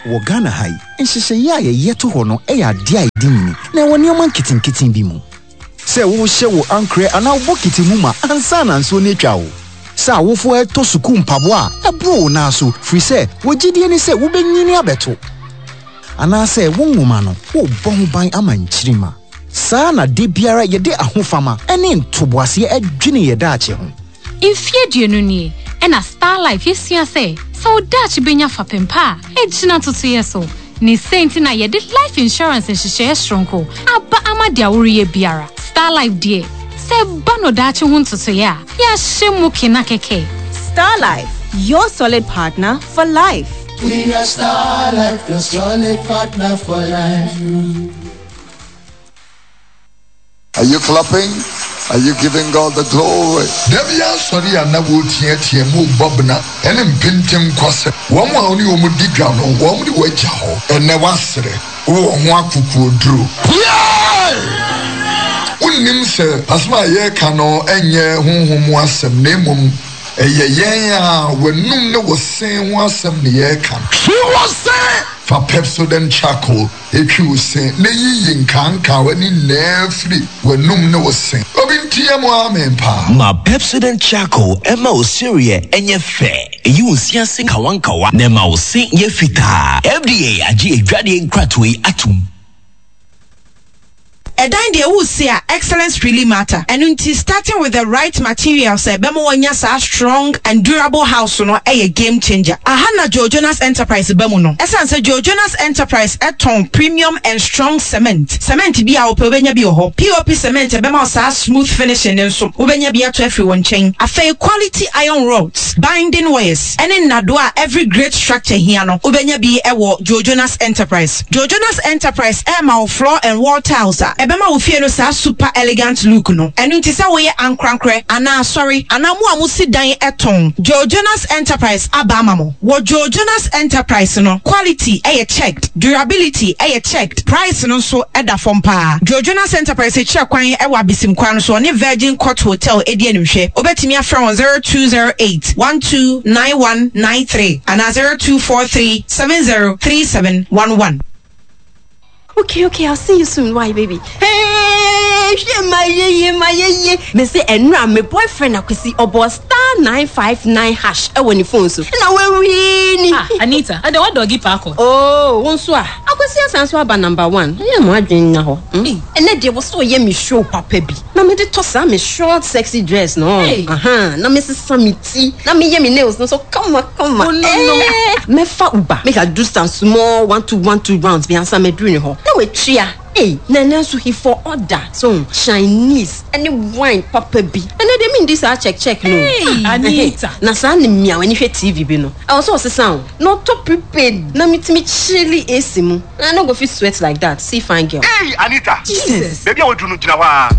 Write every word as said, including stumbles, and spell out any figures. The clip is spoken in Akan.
wo Ghana hai nhihye ya ye to ho no e ya de ai dinni na wo ne man kitin kitin bi mu se wo hye wo ankre ana wo bokiti mu ma ansa na nso ne twa wo sa wo fo e to suku mpabo a e bro na so free se wo gidie ni se wo benyini abeto ana se wo nwoma no wo bon ban amanchirima sa na de biara ye de ahofama ene ntoboase e dwene ye da ache ho ifie duenu ni e na Star Life yesia se so dachi benya fapempa e gina tutu yeso ni senti na ye de life insurance nhihye stronko aba amadia wori ye biara Star Life die se bano dachi hu tutu ya ya shemu kina keke. Star Life, your solid partner for life. We are Star Life, your solid partner for life. Are you clapping? Are you giving God the glory? Devia sorry and na wo tie tie mu bobna ene mpintem kwase wo mo oni wo mu digwa no wo mu di waja ho ene wasere wo ho akuku oduro unnim se asma ye ka no enye honhom asem na emom eye yen a wenum ne wo sen ho asem ne ye ka she was say for Pepsodent charcoal etwi wo sen ne yiyi nkanka wani na free wenum ne wo sen obintie mo amen pa ma Pepsodent charcoal ema o serie enye fe eyi wo sia sen kawankawa na ma wo sen ye fita F D A agi edwade nkratwe atum. A dine de will say excellence really matter. And until starting with the right materials, say bemo wanya sa strong and durable house no a game changer. Ahana Joe Jonas Enterprise bemo no. Esan say Joe Jonas Enterprise eton premium and strong cement. Cement bi a opebenya bi ho. P O P cement bemo sa smooth finishing nso. Ubenya bi ato everyone chain. Afa quality iron rods, binding wires. And in nadwa every great structure here no. Ubenya bi ewo Joe Jonas Enterprise. Joe Jonas Enterprise e floor and wall tiles. Ebema wo fie no sa super elegant look no enu nti sa wo ye ankrankre ana sorry ana mu amusi dan eton Joe Jonas Enterprise abamamo wo Joe Jonas Enterprise no quality e checked, durability e checked, price no so eda fom pa. Joe Jonas Enterprise e check kwan e wa bisim kwan so ne Virgin Court Hotel e die nimhwe obetimi afra on zero two zero eight one two nine one nine three and zero two four three seven zero three seven one one. Okay, okay, I'll see you soon. Why, baby? Hey, my ye, my ye. Me say, and my boyfriend, I could see about star nine five nine hash. I want your phone so. Now we're winning. Ah, Anita, I don't want doggy parko. Oh, one swa. I could see us answer about number one. I am wondering now. And then there was so yummy show, Papa B. Now me the toss me short, sexy dress, no. Uh huh. Now Missus Samiti. Now me yummy nails, no. So come on, come on. Oh no, no. Me fa uba. Make a do some small one two one two rounds. Be answer me doing her. No we tria. Hey, Nana so he for order. So Chinese any wine Papa B. And they mean this I check check no. Hey, Anita. Na sa ni mia when you hear T V bi no. I also say sound. No to prepared. Na me me chilly A C mu. I no go fit sweat like that. See fine girl. Hey, Anita. Jesus. Baby I will do no jina wa.